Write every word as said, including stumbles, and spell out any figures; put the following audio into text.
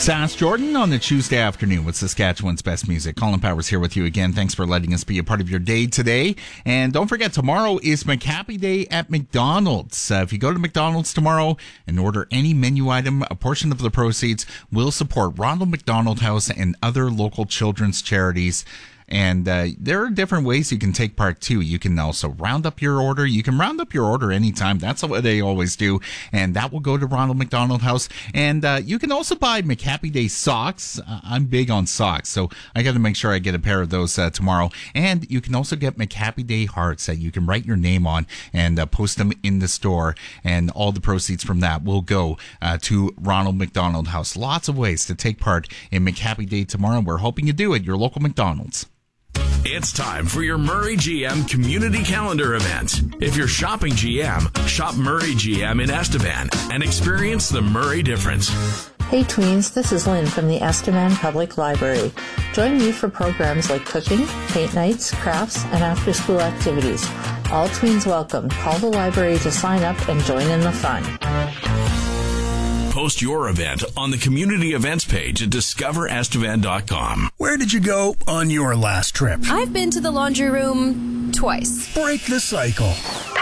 Sass Jordan on the Tuesday afternoon with Saskatchewan's best music. Colin Powers here with you again. Thanks for letting us be a part of your day today. And don't forget, tomorrow is McHappy Day at McDonald's. Uh, if you go to McDonald's tomorrow and order any menu item, a portion of the proceeds will support Ronald McDonald House and other local children's charities. And uh, there are different ways you can take part, too. You can also round up your order. You can round up your order anytime. That's what they always do. And that will go to Ronald McDonald House. And uh, you can also buy McHappy Day socks. Uh, I'm big on socks, so I got to make sure I get a pair of those uh, tomorrow. And you can also get McHappy Day hearts that you can write your name on and uh, post them in the store. And all the proceeds from that will go uh, to Ronald McDonald House. Lots of ways to take part in McHappy Day tomorrow. We're hoping you do at your local McDonald's. It's time for your Murray G M community calendar event. If you're shopping G M, shop Murray G M in Estevan and experience the Murray difference. Hey tweens, this is Lynn from the Estevan Public Library. Join me for programs like cooking, paint nights, crafts, and after-school activities. All tweens welcome. Call the library to sign up and join in the fun. Post your event on the community events page at discover estevan dot com. Where did you go on your last trip? I've been to the laundry room twice. Break the cycle.